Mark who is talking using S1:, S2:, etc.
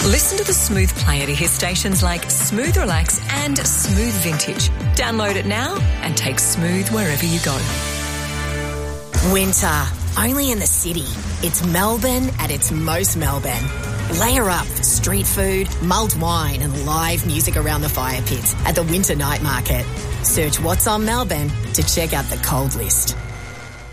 S1: Listen to the Smooth Player to hear stations like Smooth Relax and Smooth Vintage. Download it now and take Smooth wherever you go.
S2: Winter, only in the city. It's Melbourne at its most Melbourne. Layer up for street food, mulled wine and live music around the fire pits at the Winter Night Market. Search What's on Melbourne to check out the cold list.